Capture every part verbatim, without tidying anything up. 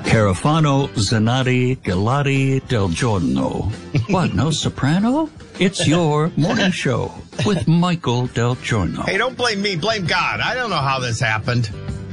Carafano, Zanatti, Galati, Del Giorno. What, no soprano? It's your morning show with Michael Del Giorno. Hey, don't blame me. Blame God. I don't know how this happened.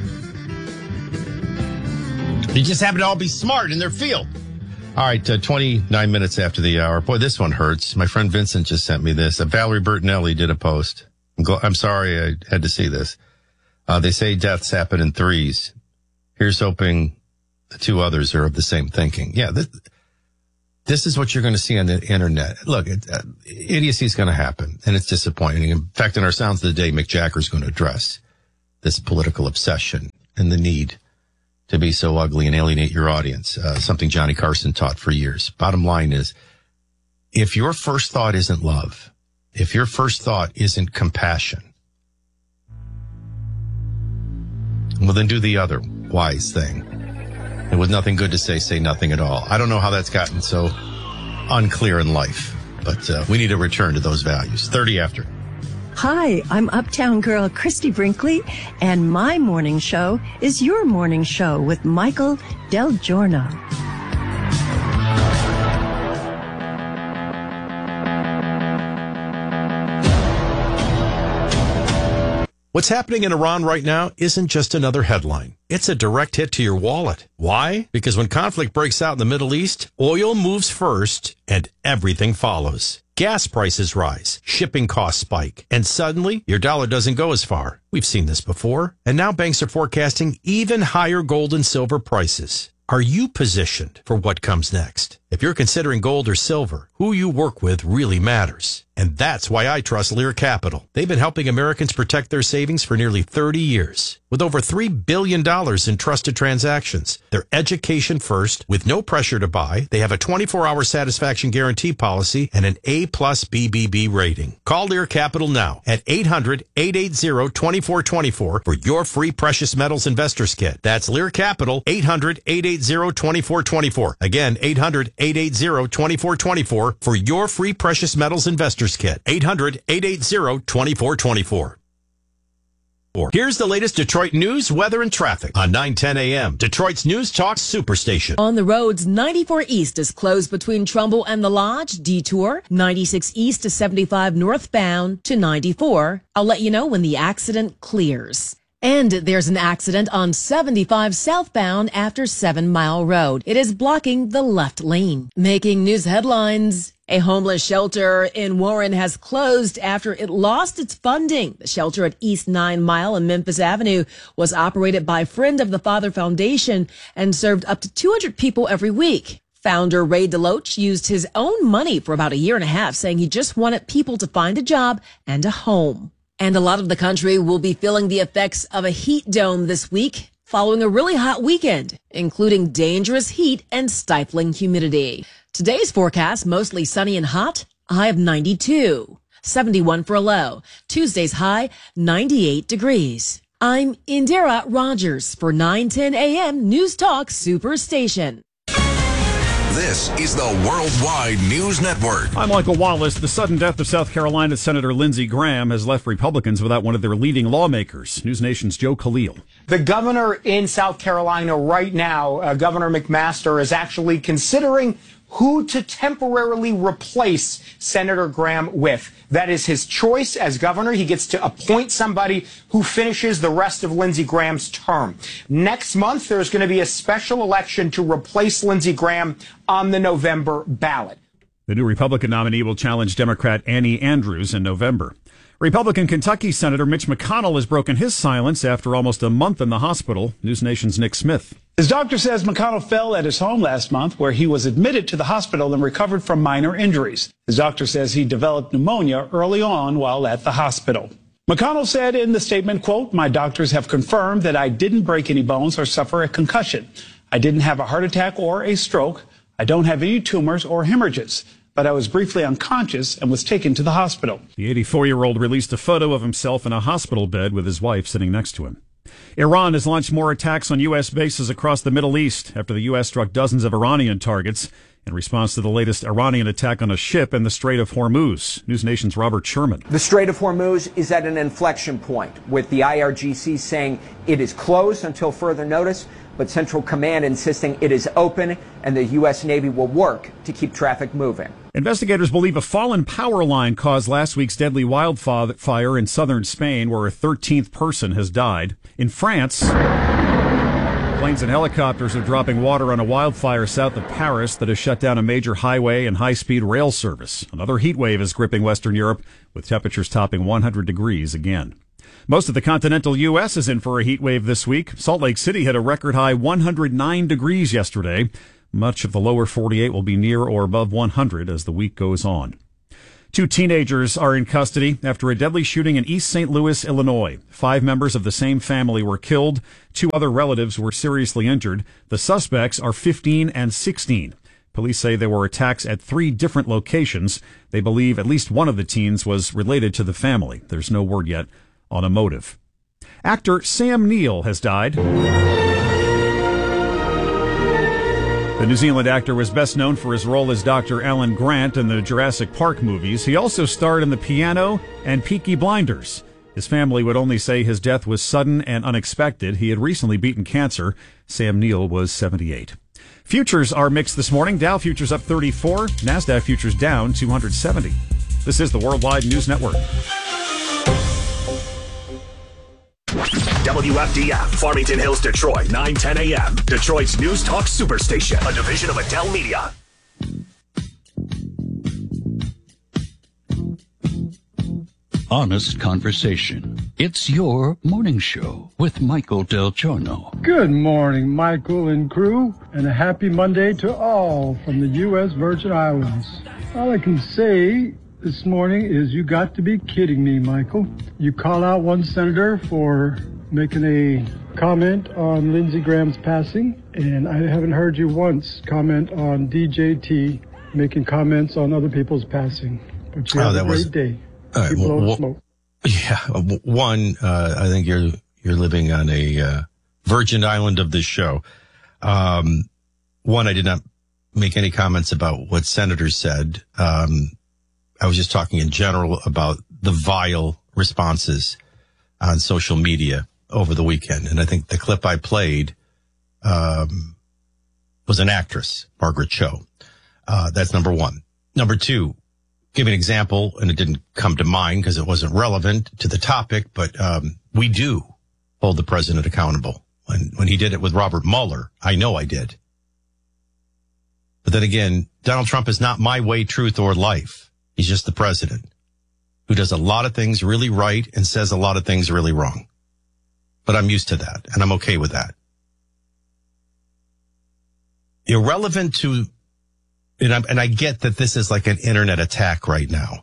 You just happen to all be smart in their field. All right, uh, twenty-nine minutes after the hour. Boy, this one hurts. My friend Vincent just sent me this. Uh, Valerie Bertinelli did a post. I'm, gl- I'm sorry I had to see this. Uh, they say deaths happen in threes. Here's hoping the two others are of the same thinking. Yeah, this, this is what you're going to see on the internet. Look, it, uh, idiocy is going to happen, and it's disappointing. In fact, in our Sounds of the Day, Mick Jagger is going to address this political obsession and the need to be so ugly and alienate your audience, uh, something Johnny Carson taught for years. Bottom line is, if your first thought isn't love, if your first thought isn't compassion, well, then do the other wise thing. And with nothing good to say, say nothing at all. I don't know how that's gotten so unclear in life, but uh, we need to return to those values. thirty after. Hi, I'm Uptown Girl Christy Brinkley, and my morning show is your morning show with Michael Del Giorno. What's happening in Iran right now isn't just another headline. It's a direct hit to your wallet. Why? Because when conflict breaks out in the Middle East, oil moves first and everything follows. Gas prices rise, shipping costs spike, and suddenly your dollar doesn't go as far. We've seen this before, and now banks are forecasting even higher gold and silver prices. Are you positioned for what comes next? If you're considering gold or silver, who you work with really matters. And that's why I trust Lear Capital. They've been helping Americans protect their savings for nearly thirty years. With over three billion dollars in trusted transactions, they're education first, with no pressure to buy. They have a twenty-four hour satisfaction guarantee policy and an A plus B B B rating. Call Lear Capital now at eight hundred, eight eight zero, two four two four for your free precious metals investors kit. That's Lear Capital, eight hundred, eight eight zero, two four two four. Again, eight hundred, eight eight zero, two four two four for your free precious metals investors kit. eight hundred, eight eight zero, two four two four. Here's the latest Detroit news, weather, and traffic on nine ten a.m. Detroit's News Talk Superstation. On the roads, ninety-four East is closed between Trumbull and the Lodge, detour. ninety-six East to seventy-five northbound to ninety-four. I'll let you know when the accident clears. And there's an accident on seventy-five southbound after Seven Mile Road. It is blocking the left lane. Making news headlines. A homeless shelter in Warren has closed after it lost its funding. The shelter at East Nine Mile and Memphis Avenue was operated by Friend of the Father Foundation and served up to two hundred people every week. Founder Ray DeLoach used his own money for about a year and a half, saying he just wanted people to find a job and a home. And a lot of the country will be feeling the effects of a heat dome this week, following a really hot weekend, including dangerous heat and stifling humidity. Today's forecast, mostly sunny and hot, a high of ninety-two, seventy-one for a low. Tuesday's high, ninety-eight degrees. I'm Indira Rogers for nine ten a.m. News Talk Superstation. This is the Worldwide News Network. I'm Michael Wallace. The sudden death of South Carolina Senator Lindsey Graham has left Republicans without one of their leading lawmakers. News Nation's Joe Khalil. The governor in South Carolina right now, uh, Governor McMaster, is actually considering who to temporarily replace Senator Graham with. That is his choice as governor. He gets to appoint somebody who finishes the rest of Lindsey Graham's term. Next month, there's going to be a special election to replace Lindsey Graham on the November ballot. The new Republican nominee will challenge Democrat Annie Andrews in November. Republican Kentucky Senator Mitch McConnell has broken his silence after almost a month in the hospital. News Nation's Nick Smith. His doctor says McConnell fell at his home last month, where he was admitted to the hospital and recovered from minor injuries. His doctor says he developed pneumonia early on while at the hospital. McConnell said in the statement, quote, "My doctors have confirmed that I didn't break any bones or suffer a concussion. I didn't have a heart attack or a stroke. I don't have any tumors or hemorrhages. But I was briefly unconscious and was taken to the hospital." The eighty-four-year-old released a photo of himself in a hospital bed with his wife sitting next to him. Iran has launched more attacks on U S bases across the Middle East after the U S struck dozens of Iranian targets. in response to the latest Iranian attack on a ship in the Strait of Hormuz. News Nation's Robert Sherman. The Strait of Hormuz is at an inflection point, with the I R G C saying it is closed until further notice, but Central Command insisting it is open and the U S Navy will work to keep traffic moving. Investigators believe a fallen power line caused last week's deadly wildfire in southern Spain, where a thirteenth person has died. In France, planes and helicopters are dropping water on a wildfire south of Paris that has shut down a major highway and high-speed rail service. Another heat wave is gripping Western Europe, with temperatures topping one hundred degrees again. Most of the continental U S is in for a heat wave this week. Salt Lake City hit a record high one hundred nine degrees yesterday. Much of the lower forty-eight will be near or above one hundred as the week goes on. Two teenagers are in custody after a deadly shooting in East Saint Louis, Illinois. Five members of the same family were killed. Two other relatives were seriously injured. The suspects are fifteen and sixteen. Police say there were attacks at three different locations. They believe at least one of the teens was related to the family. There's no word yet on a motive. Actor Sam Neill has died. The New Zealand actor was best known for his role as Doctor Alan Grant in the Jurassic Park movies. He also starred in The Piano and Peaky Blinders. His family would only say his death was sudden and unexpected. He had recently beaten cancer. Sam Neill was seventy-eight. Futures are mixed this morning. Dow futures up thirty-four. NASDAQ futures down two hundred seventy. This is the Worldwide News Network. W F D F, Farmington Hills, Detroit, nine ten a.m. Detroit's News Talk Superstation, a division of Adele Media. Honest conversation. It's your morning show with Michael Del Giorno. Good morning, Michael and crew, and a happy Monday to all from the U S Virgin Islands. All I can say this morning is you got to be kidding me, Michael. You call out one senator for making a comment on Lindsey Graham's passing, and I haven't heard you once comment on D J T making comments on other people's passing. But you oh, have that a great was, day. Uh, Keep blowing well, smoke. Yeah, one, uh, I think you're you're living on a uh, Virgin Island of this show. Um, one, I did not make any comments about what senators said. Um, I was just talking in general about the vile responses on social media over the weekend. And I think the clip I played um, was an actress, Margaret Cho. Uh, that's number one. Number two, give an example, and it didn't come to mind because it wasn't relevant to the topic, but um, we do hold the president accountable. When, when he did it with Robert Mueller, I know I did. But then again, Donald Trump is not my way, truth, or life. He's just the president who does a lot of things really right and says a lot of things really wrong. But I'm used to that, and I'm okay with that. Irrelevant to, and, I'm, and I get that this is like an internet attack right now.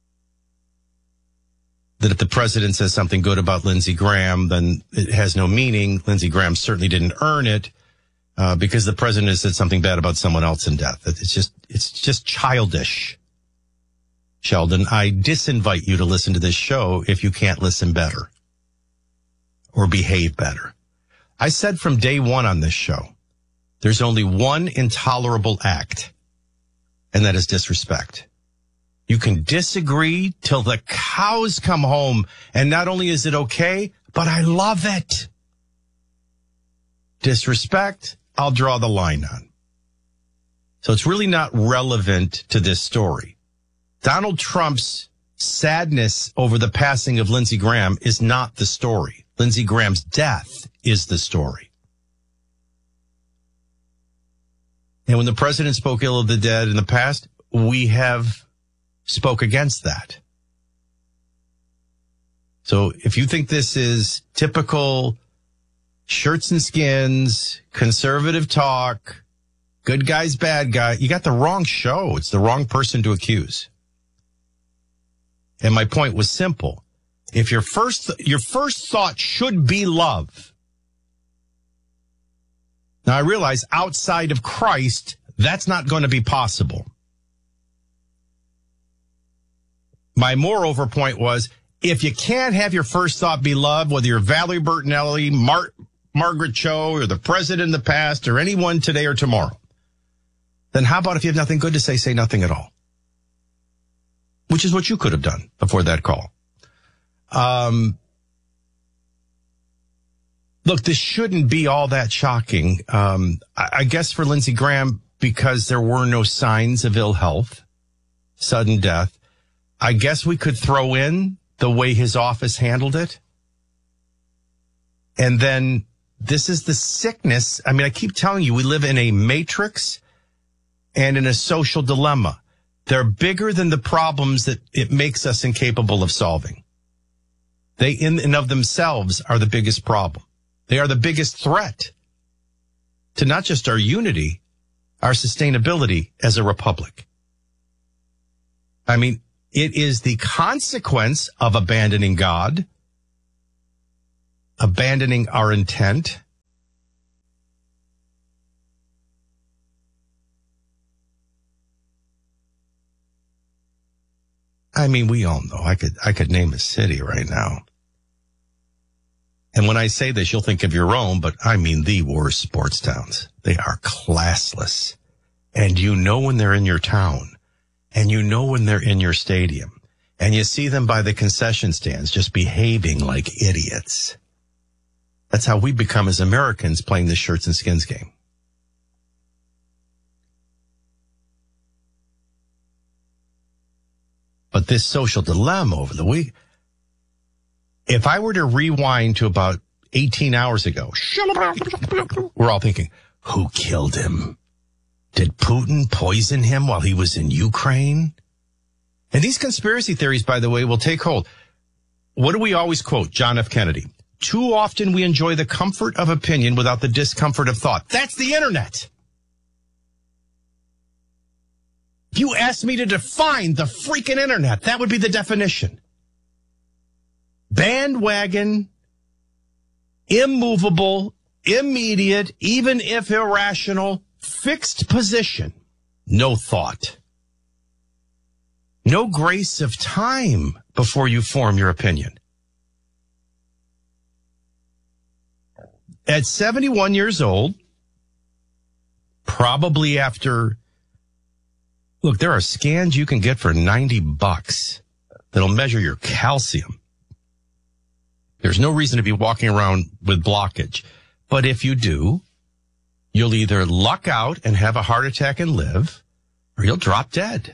That if the president says something good about Lindsey Graham, then it has no meaning. Lindsey Graham certainly didn't earn it uh, because the president has said something bad about someone else in death. It's just, it's just childish. Sheldon, I disinvite you to listen to this show if you can't listen better or behave better. I said from day one on this show, there's only one intolerable act, and that is disrespect. You can disagree till the cows come home, and not only is it okay, but I love it. Disrespect, I'll draw the line on. So it's really not relevant to this story. Donald Trump's sadness over the passing of Lindsey Graham is not the story. Lindsey Graham's death is the story. And when the president spoke ill of the dead in the past, we have spoke against that. So if you think this is typical shirts and skins, conservative talk, good guys, bad guy, you got the wrong show. It's the wrong person to accuse. And my point was simple. If your first, your first thought should be love. Now I realize outside of Christ, that's not going to be possible. My moreover point was, if you can't have your first thought be love, whether you're Valerie Bertinelli, Mar- Margaret Cho, or the president in the past, or anyone today or tomorrow, then how about if you have nothing good to say, say nothing at all? Which is what you could have done before that call. Um, look, this shouldn't be all that shocking. Um, I, I guess for Lindsey Graham, because there were no signs of ill health, sudden death, I guess we could throw in the way his office handled it. And then this is the sickness. I mean, I keep telling you, we live in a matrix and in a social dilemma. They're bigger than the problems that it makes us incapable of solving. They in and of themselves are the biggest problem. They are the biggest threat to not just our unity, our sustainability as a republic. I mean, it is the consequence of abandoning God, abandoning our intent. I mean, we all know. I could I could name a city right now. And when I say this, you'll think of your own, but I mean the worst sports towns. They are classless. And you know when they're in your town. And you know when they're in your stadium. And you see them by the concession stands just behaving like idiots. That's how we become as Americans playing this shirts and skins game. But this social dilemma over the week, if I were to rewind to about eighteen hours ago, we're all thinking, who killed him? Did Putin poison him while he was in Ukraine? And these conspiracy theories, by the way, will take hold. What do we always quote? John F. Kennedy. Too often we enjoy the comfort of opinion without the discomfort of thought. That's the internet. If you asked me to define the freaking internet, that would be the definition. Bandwagon, immovable, immediate, even if irrational, fixed position, no thought. No grace of time before you form your opinion. At seventy-one years old, probably after, look, there are scans you can get for ninety bucks that'll measure your calcium. There's no reason to be walking around with blockage. But if you do, you'll either luck out and have a heart attack and live, or you'll drop dead.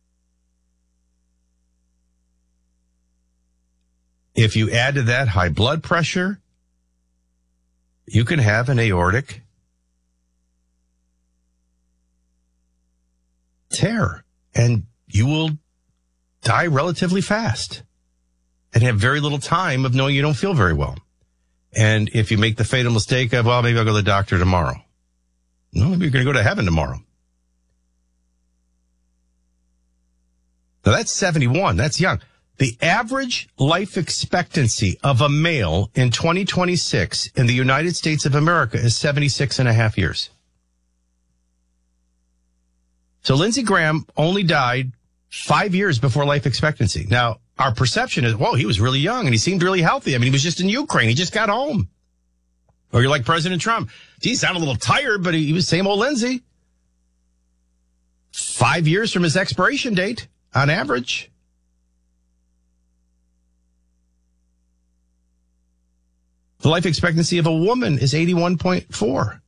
If you add to that high blood pressure, you can have an aortic tear, and you will die relatively fast and have very little time of knowing you don't feel very well. And if you make the fatal mistake of, well, maybe I'll go to the doctor tomorrow. No, maybe you're going to go to heaven tomorrow. Now that's seventy-one. That's young. The average life expectancy of a male in twenty twenty-six in the United States of America is seventy-six and a half years. So Lindsey Graham only died five years before life expectancy. Now, our perception is, whoa, he was really young and he seemed really healthy. I mean, he was just in Ukraine. He just got home. Or you're like President Trump. Gee, he sounded a little tired, but he, he was same old Lindsey. Five years from his expiration date on average. The life expectancy of a woman is eighty-one point four.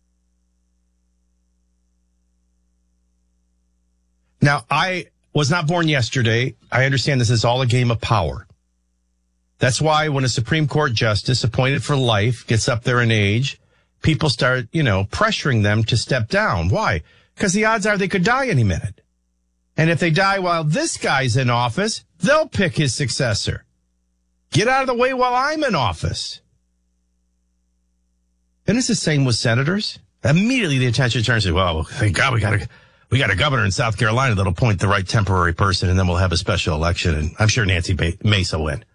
Now, I was not born yesterday. I understand this is all a game of power. That's why when a Supreme Court justice appointed for life gets up there in age, people start, you know, pressuring them to step down. Why? Because the odds are they could die any minute. And if they die while this guy's in office, they'll pick his successor. Get out of the way while I'm in office. And it's the same with senators. Immediately the attention turns to, well, thank God we got a, we got a governor in South Carolina that'll appoint the right temporary person, and then we'll have a special election, and I'm sure Nancy Mace will win.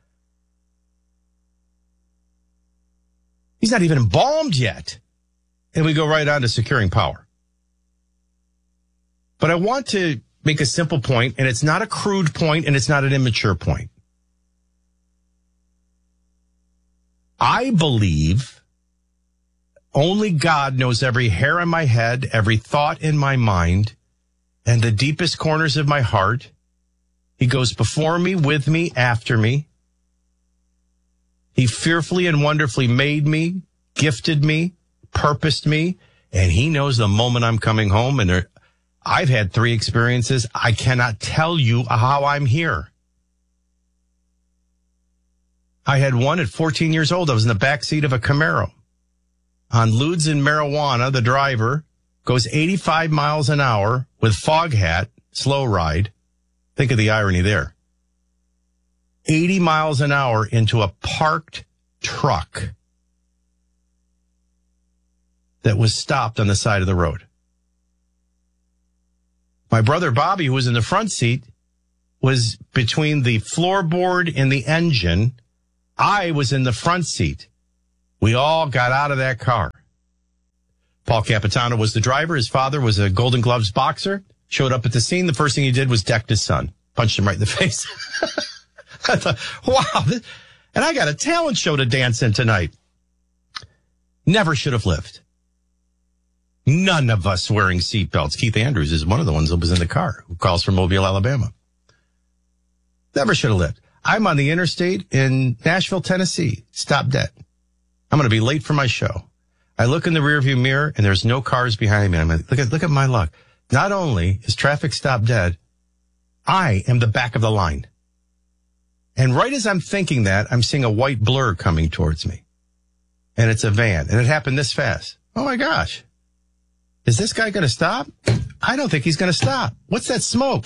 He's not even embalmed yet. And we go right on to securing power. But I want to make a simple point, and it's not a crude point, and it's not an immature point. I believe Only God knows every hair on my head, every thought in my mind, and the deepest corners of my heart. He goes before me, with me, after me. He fearfully and wonderfully made me, gifted me, purposed me, and he knows the moment I'm coming home. And there, I've had three experiences. I cannot tell you how I'm here. I had one at fourteen years old. I was in the back seat of a Camaro. On Ludes and marijuana, the driver goes eighty-five miles an hour with fog hat, slow ride. Think of the irony there. eighty miles an hour into a parked truck that was stopped on the side of the road. My brother Bobby, who was in the front seat, was between the floorboard and the engine. I was in the front seat. We all got out of that car. Paul Capitano was the driver. His father was a Golden Gloves boxer. Showed up at the scene. The first thing he did was decked his son. Punched him right in the face. I thought, wow. This, and I got a talent show to dance in tonight. Never should have lived. None of us wearing seatbelts. Keith Andrews is one of the ones that was in the car who calls from Mobile, Alabama. Never should have lived. I'm on the interstate in Nashville, Tennessee. Stop dead. I'm going to be late for my show. I look in the rearview mirror and there's no cars behind me. I'm like, look at, look at my luck. Not only is traffic stopped dead, I am the back of the line. And right as I'm thinking that, I'm seeing a white blur coming towards me. And it's a van. And it happened this fast. Oh my gosh. Is this guy going to stop? I don't think he's going to stop. What's that smoke?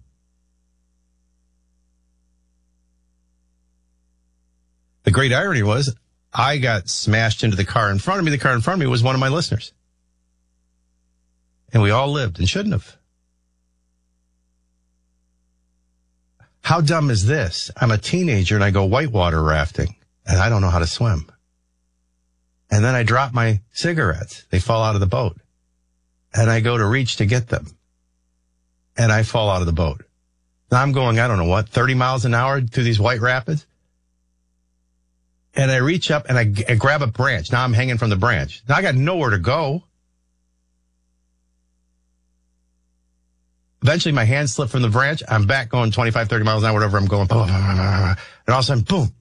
The great irony was I got smashed into the car in front of me. The car in front of me was one of my listeners. And we all lived and shouldn't have. How dumb is this? I'm a teenager and I go whitewater rafting and I don't know how to swim. And then I drop my cigarettes. They fall out of the boat. And I go to reach to get them. And I fall out of the boat. Now I'm going, I don't know what, thirty miles an hour through these white rapids. And I reach up and I, I grab a branch. Now I'm hanging from the branch. Now I got nowhere to go. Eventually my hands slip from the branch. I'm back going twenty-five, thirty miles an hour, whatever I'm going. And all of a sudden, boom.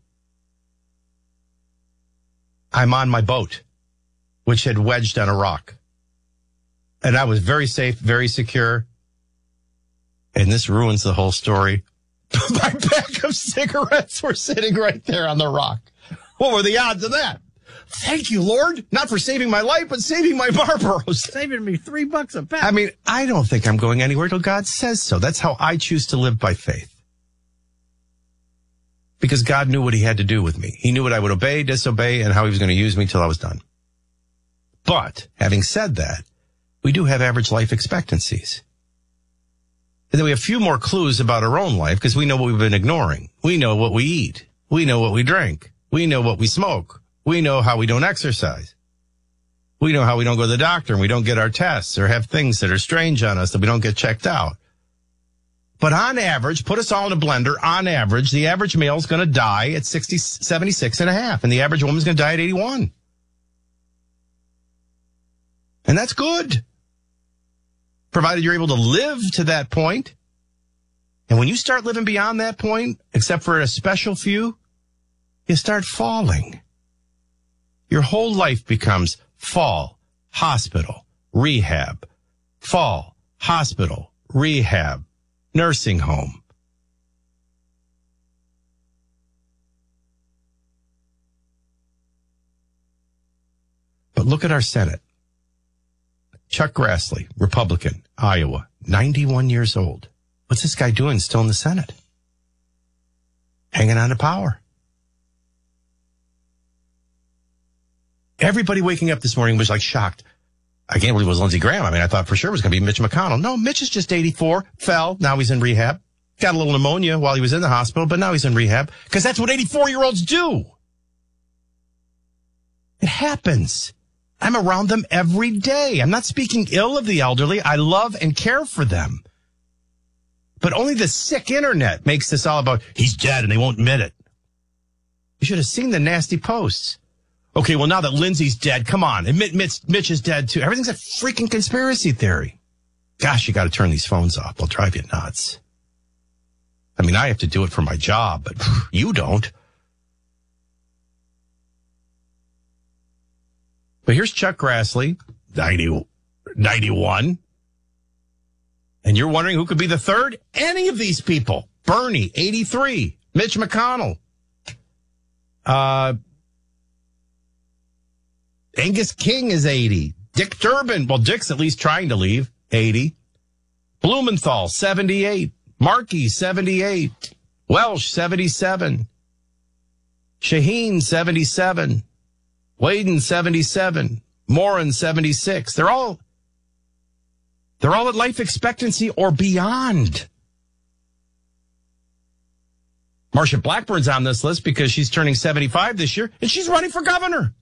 I'm on my boat, which had wedged on a rock. And I was very safe, very secure. And this ruins the whole story. My pack of cigarettes were sitting right there on the rock. What were the odds of that? Thank you, Lord. Not for saving my life, but saving my Marlboros. Saving me three bucks a pack. I mean, I don't think I'm going anywhere till God says so. That's how I choose to live by faith. Because God knew what he had to do with me. He knew what I would obey, disobey, and how he was going to use me till I was done. But having said that, we do have average life expectancies. And then we have a few more clues about our own life because we know what we've been ignoring. We know what we eat. We know what we drink. We know what we smoke. We know how we don't exercise. We know how we don't go to the doctor and we don't get our tests or have things that are strange on us that we don't get checked out. But on average, put us all in a blender, on average, the average male is going to die at sixty, seventy-six and a half, and the average woman's going to die at eighty-one. And that's good, provided you're able to live to that point. And when you start living beyond that point, except for a special few, you start falling. Your whole life becomes fall, hospital, rehab, fall, hospital, rehab, nursing home. But look at our Senate. Chuck Grassley, Republican, Iowa, ninety-one years old. What's this guy doing still in the Senate? Hanging on to power. Everybody waking up this morning was like shocked. I can't believe it was Lindsey Graham. I mean, I thought for sure it was going to be Mitch McConnell. No, Mitch is just eighty-four, fell, now he's in rehab. Got a little pneumonia while he was in the hospital, but now he's in rehab because that's what eighty-four-year-olds do. It happens. I'm around them every day. I'm not speaking ill of the elderly. I love and care for them. But only the sick internet makes this all about, he's dead and they won't admit it. You should have seen the nasty posts. Okay, well, now that Lindsay's dead, come on. Admit Mitch, Mitch is dead, too. Everything's a freaking conspiracy theory. Gosh, you got to turn these phones off. They'll drive you nuts. I mean, I have to do it for my job, but you don't. But here's Chuck Grassley, ninety, ninety-one. And you're wondering who could be the third? Any of these people. Bernie, eighty-three. Mitch McConnell. Uh, Angus King is eighty. Dick Durbin. Well, Dick's at least trying to leave. eighty. Blumenthal, seventy-eight. Markey, seventy-eight. Welsh, seventy-seven. Shaheen, seventy-seven. Waden, seventy-seven. Morin, seventy-six. They're all, they're all at life expectancy or beyond. Marsha Blackburn's on this list because she's turning seventy-five this year, and she's running for governor.